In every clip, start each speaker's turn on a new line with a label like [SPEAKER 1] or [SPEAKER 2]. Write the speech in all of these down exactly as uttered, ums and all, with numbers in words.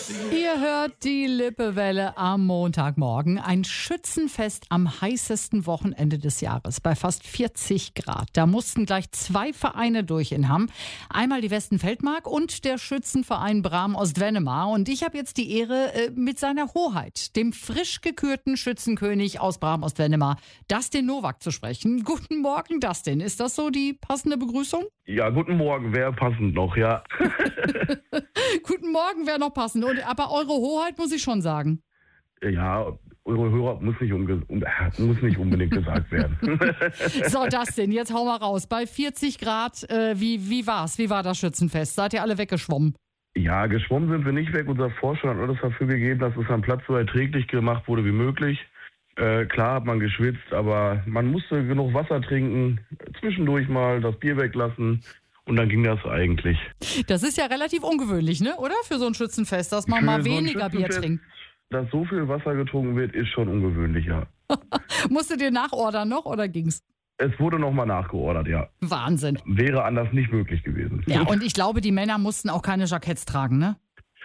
[SPEAKER 1] Ihr hört die Lippewelle am Montagmorgen. Ein Schützenfest am heißesten Wochenende des Jahres bei fast vierzig Grad. Da mussten gleich zwei Vereine durch in Hamm. Einmal die Westenfeldmark und der Schützenverein Bram Ostwennemar. Und ich habe jetzt die Ehre, mit seiner Hoheit, dem frisch gekürten Schützenkönig aus Bram Ostwennemar, Dustin Nowak, zu sprechen. Guten Morgen, Dustin. Ist das so die passende Begrüßung?
[SPEAKER 2] Ja, guten Morgen, wäre passend noch, ja.
[SPEAKER 1] Guten Morgen wäre noch passend. Und, aber eure Hoheit muss ich schon sagen.
[SPEAKER 2] Ja, eure Hörer muss nicht, unge- um, muss nicht unbedingt gesagt werden.
[SPEAKER 1] So, Dustin, jetzt hau mal raus. Bei vierzig Grad, äh, wie, wie war's? Wie war das Schützenfest? Seid ihr alle weggeschwommen?
[SPEAKER 2] Ja, geschwommen sind wir nicht weg. Unser Vorstand hat alles dafür gegeben, dass es am Platz so erträglich gemacht wurde wie möglich. Äh, klar hat man geschwitzt, aber man musste genug Wasser trinken, zwischendurch mal das Bier weglassen und dann ging das eigentlich.
[SPEAKER 1] Das ist ja relativ ungewöhnlich, ne? Oder? Für so ein Schützenfest, dass man
[SPEAKER 2] Für
[SPEAKER 1] mal
[SPEAKER 2] so ein
[SPEAKER 1] weniger Bier
[SPEAKER 2] Schützenfest,
[SPEAKER 1] trinkt.
[SPEAKER 2] Dass so viel Wasser getrunken wird, ist schon ungewöhnlich, ja.
[SPEAKER 1] Musstet ihr nachordern noch oder ging's?
[SPEAKER 2] Es wurde nochmal nachgeordert, ja.
[SPEAKER 1] Wahnsinn.
[SPEAKER 2] Wäre anders nicht möglich gewesen.
[SPEAKER 1] Ja, und ich glaube, die Männer mussten auch keine Jacketts tragen, ne?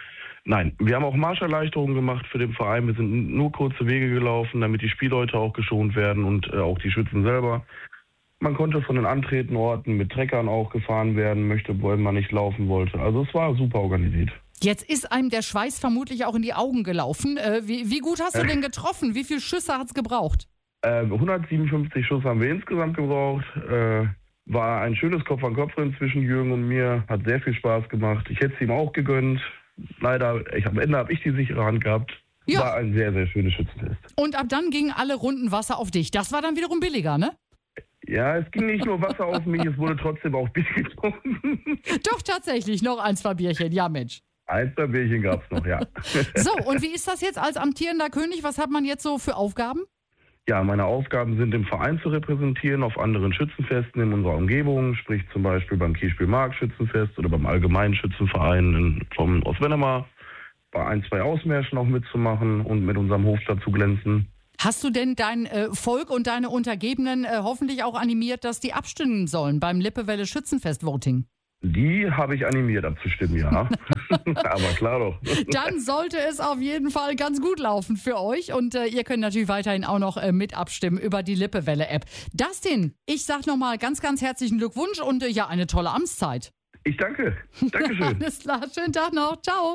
[SPEAKER 2] Nein, wir haben auch Marscherleichterungen gemacht für den Verein. Wir sind nur kurze Wege gelaufen, damit die Spielleute auch geschont werden und äh, auch die Schützen selber. Man konnte von den Antretenorten mit Treckern auch gefahren werden, möchte, wo man nicht laufen wollte. Also es war super organisiert.
[SPEAKER 1] Jetzt ist einem der Schweiß vermutlich auch in die Augen gelaufen. Äh, wie, wie gut hast du denn getroffen? Wie viele Schüsse hat's gebraucht?
[SPEAKER 2] Äh, hundertsiebenundfünfzig Schuss haben wir insgesamt gebraucht. Äh, war ein schönes Kopf-an-Kopf-Rennen zwischen Jürgen und mir. Hat sehr viel Spaß gemacht. Ich hätte es ihm auch gegönnt. Leider, ich, am Ende habe ich die sichere Hand gehabt.
[SPEAKER 1] Ja.
[SPEAKER 2] War ein sehr, sehr schönes Schützenfest.
[SPEAKER 1] Und ab dann gingen alle Runden Wasser auf dich. Das war dann wiederum billiger, ne?
[SPEAKER 2] Ja, es ging nicht nur Wasser auf mich, es wurde trotzdem auch Bier getrunken.
[SPEAKER 1] Doch, tatsächlich. Noch ein, zwei Bierchen. Ja, Mensch.
[SPEAKER 2] Ein, zwei Bierchen gab es noch, ja.
[SPEAKER 1] So, und wie ist das jetzt als amtierender König? Was hat man jetzt so für Aufgaben?
[SPEAKER 2] Ja, meine Aufgaben sind, im Verein zu repräsentieren auf anderen Schützenfesten in unserer Umgebung, sprich zum Beispiel beim Kirchspiel-Mark Schützenfest oder beim Allgemeinen Schützenverein in, vom Ostwennemar, bei ein, zwei Ausmärschen auch mitzumachen und mit unserem Hofstaat zu glänzen.
[SPEAKER 1] Hast du denn dein äh, Volk und deine Untergebenen äh, hoffentlich auch animiert, dass die abstimmen sollen beim Lippewelle Schützenfest-Voting?
[SPEAKER 2] Die habe ich animiert abzustimmen, ja. Aber klar doch.
[SPEAKER 1] Dann sollte es auf jeden Fall ganz gut laufen für euch. Und äh, ihr könnt natürlich weiterhin auch noch äh, mit abstimmen über die Lippewelle-App. Dustin, ich sag nochmal ganz, ganz herzlichen Glückwunsch und äh, ja, eine tolle Amtszeit.
[SPEAKER 2] Ich danke. Dankeschön.
[SPEAKER 1] Alles klar, schönen Tag noch. Ciao.